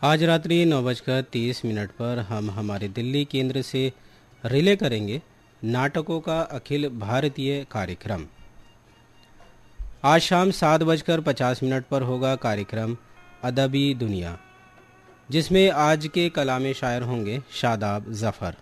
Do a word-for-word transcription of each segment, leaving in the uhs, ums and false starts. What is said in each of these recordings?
आज रात्रि नौ बजकर तीस मिनट पर हम हमारे दिल्ली केंद्र से रिले करेंगे नाटकों का अखिल भारतीय कार्यक्रम। आज शाम सात बजकर पचास मिनट पर होगा कार्यक्रम अदबी दुनिया, जिसमें आज के कलामी शायर होंगे शादाब जफ़र।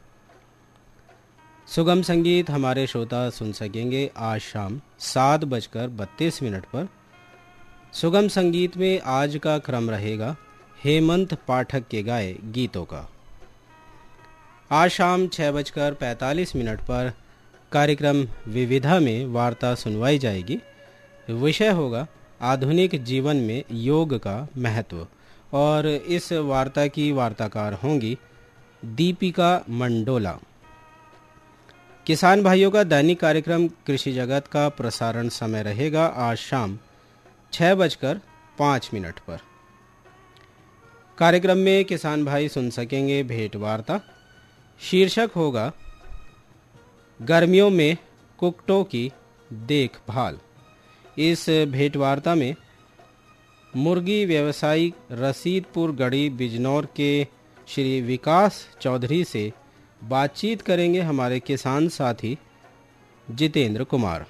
सुगम संगीत हमारे श्रोता सुन सकेंगे आज शाम सात बजकर बत्तीस मिनट पर। सुगम संगीत में आज का क्रम रहेगा हेमंत पाठक के गाए गीतों का। आज शाम छः बजकर पैंतालीस मिनट पर कार्यक्रम विविधा में वार्ता सुनवाई जाएगी। विषय होगा आधुनिक जीवन में योग का महत्व, और इस वार्ता की वार्ताकार होंगी दीपिका मंडोला। किसान भाइयों का दैनिक कार्यक्रम कृषि जगत का प्रसारण समय रहेगा आज शाम छः बजकर पाँच मिनट पर। कार्यक्रम में किसान भाई सुन सकेंगे भेंट वार्ता। शीर्षक होगा गर्मियों में कुक्कुटों की देखभाल। इस भेंट वार्ता में मुर्गी व्यवसायी रसीदपुर गढ़ी बिजनौर के श्री विकास चौधरी से बातचीत करेंगे हमारे किसान साथी जितेंद्र कुमार।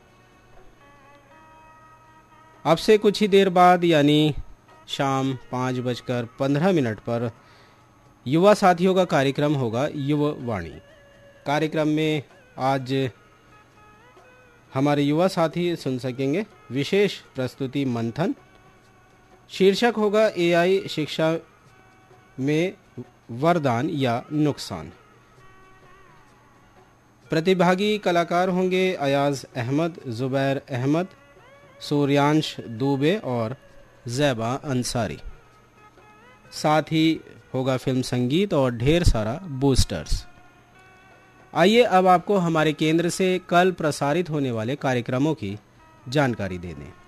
अब से कुछ ही देर बाद यानी शाम पाँच बजकर पंद्रह मिनट पर युवा साथियों का कार्यक्रम होगा युवा वाणी। कार्यक्रम में आज हमारे युवा साथी सुन सकेंगे विशेष प्रस्तुति मंथन। शीर्षक होगा एआई शिक्षा में वरदान या नुकसान। प्रतिभागी कलाकार होंगे अयाज अहमद, जुबैर अहमद, सूर्यांश दुबे और ज़ैबा अंसारी। साथ ही होगा फिल्म संगीत और ढेर सारा बूस्टर्स। आइए अब आपको हमारे केंद्र से कल प्रसारित होने वाले कार्यक्रमों की जानकारी दे दें।